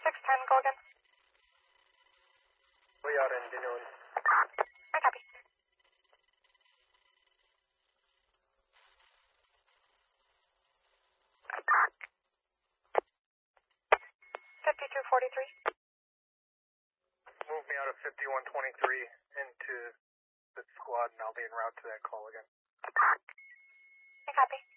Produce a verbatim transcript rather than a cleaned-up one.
six ten, go again. We are in Dinoon. I copy. fifty-two forty-three. Move me out of fifty-one twenty-three into the squad, and I'll be en route to that call again. I copy.